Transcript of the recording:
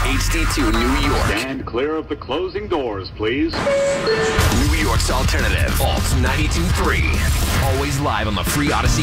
HD2 New York. Stand clear of the closing doors, please. New York's alternative. Alt 92.3. Always live on the free Odyssey